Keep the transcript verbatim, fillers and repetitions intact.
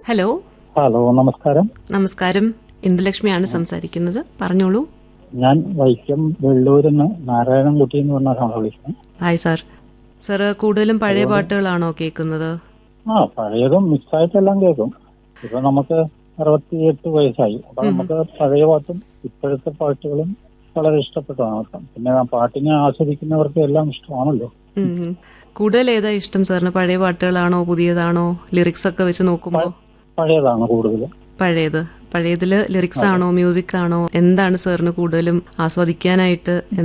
Hello hello, നമസ്കാരം. നമസ്കാരം. ഇന്ദുലക്ഷ്മിയാണ് സംസാരിക്കുന്നത്. പറഞ്ഞോളൂ. ഞാൻ വൈക്കം വെള്ളൂരിന്ന് നാരായണൻകുട്ടി എന്ന് പറഞ്ഞ വിളിക്കുന്നത്. Hi sir. സാർ കൂടുതലും പഴയ പാട്ടുകളാണോ കേൾക്കുന്നത്? ആ, പഴയതും മിക്സായിട്ടെല്ലാം കേൾക്കും. ഇപ്പൊ നമുക്ക് അറുപത്തിയെട്ട് വയസ്സായി. അപ്പൊ നമുക്ക് പഴയ പാട്ടും ഇപ്പോഴത്തെ പാട്ടുകളും വളരെ ഇഷ്ടപ്പെട്ടതാണ്. പിന്നെ ആ പാട്ടിനെ ആസ്വദിക്കുന്നവർക്ക് എല്ലാം ഇഷ്ടമാണല്ലോ. കൂടുതൽ ഏതാ ഇഷ്ടം സാറിന്? പഴയ പാട്ടുകളാണോ പുതിയതാണോ? ലിറിക്സ് ഒക്കെ വെച്ച് നോക്കുമ്പോ പഴയതാണ് കൂടുതൽ. പഴയത്. പഴയതില് ലിറിക്സ് ആണോ മ്യൂസിക് ആണോ? എന്താണ് സാറിന് കൂടുതലും ആസ്വദിക്കാനായിട്ട്